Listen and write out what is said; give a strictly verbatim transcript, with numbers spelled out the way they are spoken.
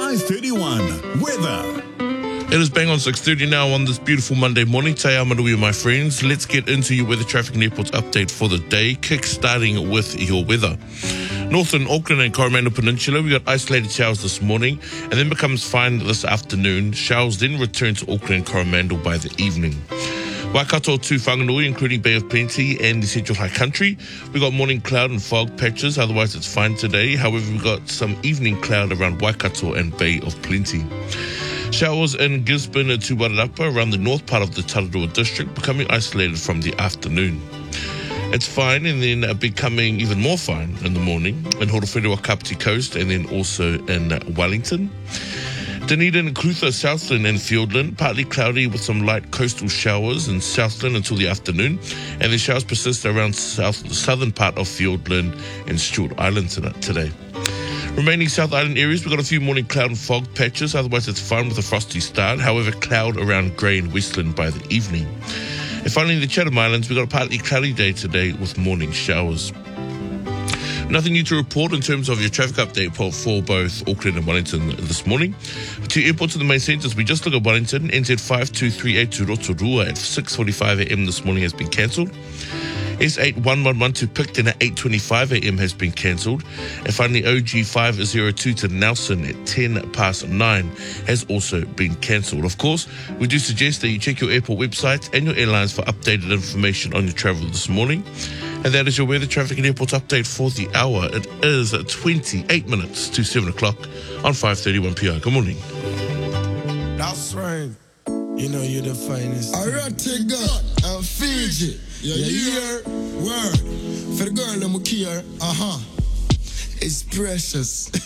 five thirty-one. Weather. It is bang on six thirty now on this beautiful Monday morning. Te Amarui, my friends. Let's get into your weather, traffic and airports update for the day, kick-starting with your weather. Northern Auckland and Coromandel Peninsula, we got isolated showers this morning and then becomes fine this afternoon. Showers then return to Auckland and Coromandel by the evening. Waikato to Whanganui, including Bay of Plenty and the Central High Country. We got morning cloud and fog patches, otherwise it's fine today. However, we got some evening cloud around Waikato and Bay of Plenty. Showers in Gisborne to Wairarapa around the north part of the Tararua district, becoming isolated from the afternoon. It's fine and then becoming even more fine in the morning in Horowhenua, Kapiti Coast, and then also in Wellington. Dunedin, Clutha, Southland and Fiordland, partly cloudy with some light coastal showers in Southland until the afternoon, and the showers persist around south, the southern part of Fiordland and Stewart Island today. Remaining South Island areas, we've got a few morning cloud and fog patches, otherwise it's fine with a frosty start, however cloud around Grey and Westland by the evening. And finally in the Chatham Islands, we've got a partly cloudy day today with morning showers. Nothing new to report in terms of your traffic update for both Auckland and Wellington this morning. To airports and the main centres, we just look at Wellington. N Z five two three eight to Rotorua at six forty-five a.m. this morning has been cancelled. S eight one one one to Picton at eight twenty-five a.m. has been cancelled. And finally, O G five oh two to Nelson at ten past nine has also been cancelled. Of course, we do suggest that you check your airport websites and your airlines for updated information on your travel this morning. And that is your weather, traffic and airports update for the hour. It is twenty-eight minutes to seven o'clock on five thirty-one p m. Good morning. That's right. You know you're the finest. I right, take God and Fiji. Yeah, yeah. Word. For the girl, I'm here. Uh huh. It's precious.